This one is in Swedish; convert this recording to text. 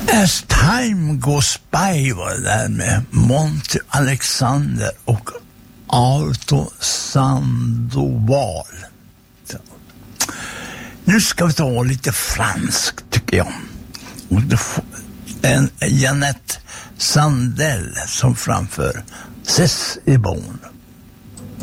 As Time Goes By var det där med Monty Alexander och Alto Sandoval. Nu ska vi ta lite franskt tycker jag. Och det är Jeanette Sandell som framför C'est bon.